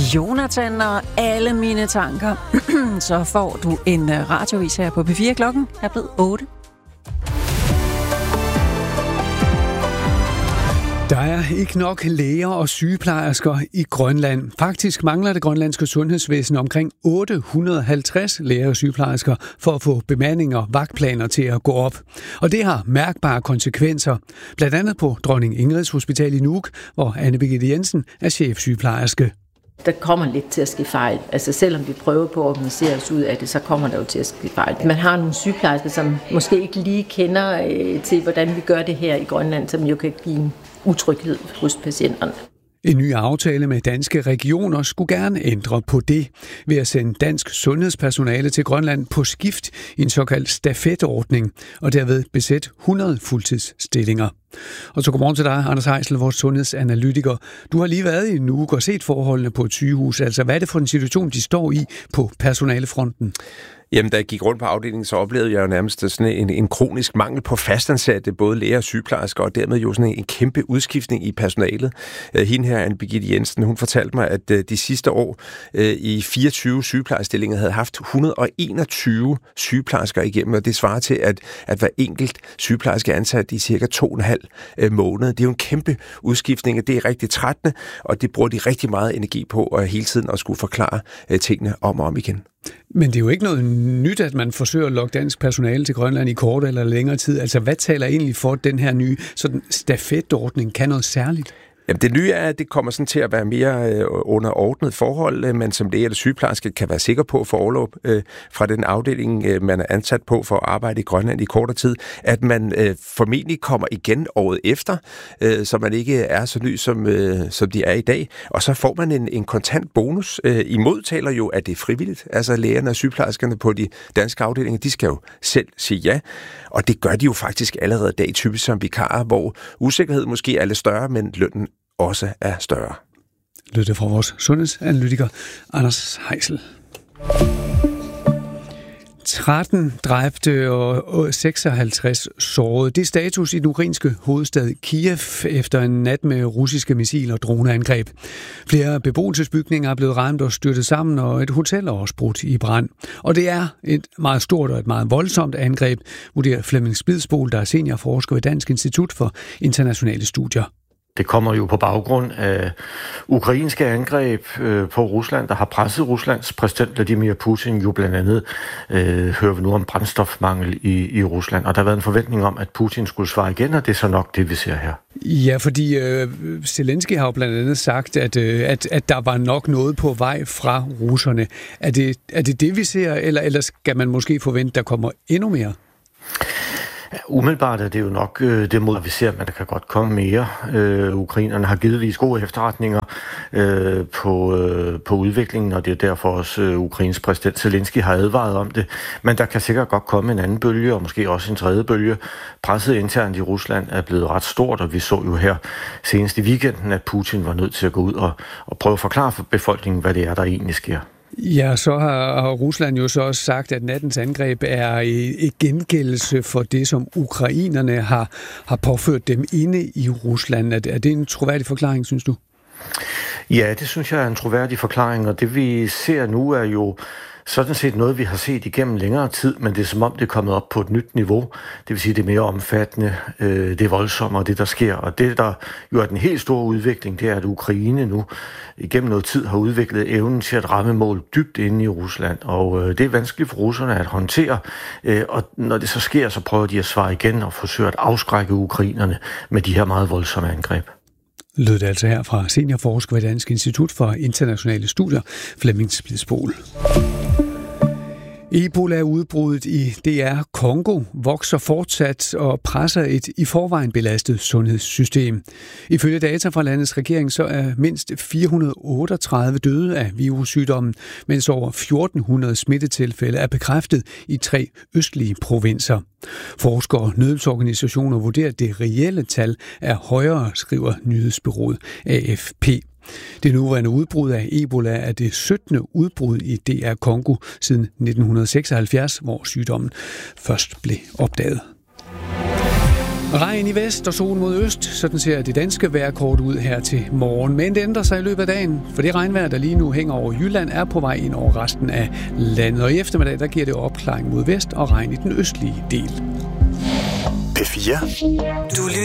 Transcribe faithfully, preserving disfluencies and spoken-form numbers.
Jonathan og alle mine tanker. Så får du en radiovis her på P fire. Klokken er blevet otte. Der er ikke nok læger og sygeplejersker i Grønland. Faktisk mangler det grønlandske sundhedsvæsen omkring otte hundrede og halvtreds læger og sygeplejersker for at få bemanding og vagtplaner til at gå op. Og det har mærkbare konsekvenser. Blandt andet på Dronning Ingrids Hospital i Nuuk, hvor Anne Birgitte Jensen er chefsygeplejerske. Der kommer lidt til at ske fejl. Altså selvom vi prøver på at organisere os ud af det, så kommer der jo til at ske fejl. Man har nogle sygeplejersker, som måske ikke lige kender øh, til, hvordan vi gør det her i Grønland, som jo kan give en utryghed hos patienterne. En ny aftale med danske regioner skulle gerne ændre på det ved at sende dansk sundhedspersonale til Grønland på skift i en såkaldt stafetordning, og derved besætte hundrede fuldtidsstillinger. Og så godmorgen til dig, Anders Heisel, vores sundhedsanalytiker. Du har lige været i Nuuk og set forholdene på et sygehus. Altså, hvad er det for en situation, de står i på personalefronten? Jamen, da jeg gik rundt på afdelingen, så oplevede jeg jo nærmest sådan en, en kronisk mangel på fastansatte, både læger og sygeplejersker, og dermed jo sådan en, en kæmpe udskiftning i personalet. Uh, hende her, Anne Birgitte Jensen, hun fortalte mig, at uh, de sidste år uh, i fireogtyve sygeplejerstillinger havde haft et hundrede og enogtyve sygeplejersker igennem, og det svarer til, at, at hver enkelt sygeplejerske er ansat i cirka to og en halv uh, måned. Det er jo en kæmpe udskiftning, og det er rigtig trættende, og det bruger de rigtig meget energi på, og hele tiden at skulle forklare uh, tingene om og om igen. Men det er jo ikke noget nyt, at man forsøger at lokke dansk personale til Grønland i kort eller længere tid. Altså, hvad taler egentlig for, at den her nye sådan stafetordning kan noget særligt? Jamen, det nye er, at det kommer sådan til at være mere øh, under ordnet forhold, øh, man som læge eller sygeplejerske kan være sikker på at få overlov øh, fra den afdeling, øh, man er ansat på for at arbejde i Grønland i kortere tid, at man øh, formentlig kommer igen året efter, øh, så man ikke er så ny, som, øh, som de er i dag. Og så får man en, en kontant bonus. Øh, imod taler jo, at det er frivilligt. Altså lægerne og sygeplejerskerne på de danske afdelinger, de skal jo selv sige ja. Og det gør de jo faktisk allerede i dag, typisk som vikarer, hvor usikkerhed måske er lidt større, men lønnen også er større. Lytte fra vores sundhedsanalytiker, Anders Heisel. tretten dræbte og seksoghalvtreds sårede. Det er status i den ukrainske hovedstad Kiev efter en nat med russiske missil- og droneangreb. Flere beboelsesbygninger er blevet ramt og styrtet sammen, og et hotel er også brudt i brand. Og det er et meget stort og et meget voldsomt angreb, vurderer Flemming Spidsbol, der er seniorforsker ved Dansk Institut for Internationale Studier. Det kommer jo på baggrund af ukrainske angreb øh, på Rusland, der har presset Ruslands præsident Vladimir Putin. Jo blandt andet øh, hører vi nu om brændstofmangel i, i Rusland, og der har været en forventning om, at Putin skulle svare igen, og det er så nok det, vi ser her. Ja, fordi øh, Zelensky har jo blandt andet sagt, at, øh, at, at der var nok noget på vej fra russerne. Er det er det, det, vi ser, eller, eller skal man måske forvente, der kommer endnu mere? Ja, umiddelbart er det jo nok øh, det mod, vi ser, at der kan godt komme mere. Øh, ukrainerne har givetvis gode efterretninger øh, på, øh, på udviklingen, og det er derfor også øh, Ukrains præsident Zelensky har advaret om det. Men der kan sikkert godt komme en anden bølge, og måske også en tredje bølge. Presset internt i Rusland er blevet ret stort, og vi så jo her senest i weekenden, at Putin var nødt til at gå ud og, og prøve at forklare for befolkningen, hvad det er, der egentlig sker. Ja, så har, har Rusland jo så også sagt, at nattens angreb er en gengældelse for det, som ukrainerne har, har påført dem inde i Rusland. Er det, er det en troværdig forklaring, synes du? Ja, det synes jeg er en troværdig forklaring, og det vi ser nu er jo sådan set noget, vi har set igennem længere tid, men det er som om, det er kommet op på et nyt niveau. Det vil sige, det er mere omfattende, øh, det er voldsommere, det der sker. Og det, der jo er den helt store udvikling, det er, at Ukraine nu igennem noget tid har udviklet evnen til at ramme mål dybt inde i Rusland. Og øh, det er vanskeligt for russerne at håndtere. Øh, og når det så sker, så prøver de at svare igen og forsøge at afskrække ukrainerne med de her meget voldsomme angreb. Lød det altså her fra seniorforsker ved Dansk Institut for Internationale Studier, Flemming Spidsbol. Ebola-udbruddet i D R Congo vokser fortsat og presser et i forvejen belastet sundhedssystem. Ifølge data fra landets regering så er mindst fire hundrede og otteogtredive døde af virussygdommen, mens over fjorten hundrede smittetilfælde er bekræftet i tre østlige provinser. Forskere og nødhjælpsorganisationer vurderer, at det reelle tal er højere, skriver nyhedsbureauet A F P. Det nuværende udbrud af Ebola er det syttende udbrud i D R Congo siden nitten seksoghalvfjerds, hvor sygdommen først blev opdaget. Regn i vest og sol mod øst, sådan ser det danske vejrkort ud her til morgen. Men det ændrer sig i løbet af dagen, for det regnvejr, der lige nu hænger over Jylland, er på vej ind over resten af landet. Og i eftermiddag, der giver det opklaring mod vest og regn i den østlige del. P fire. Du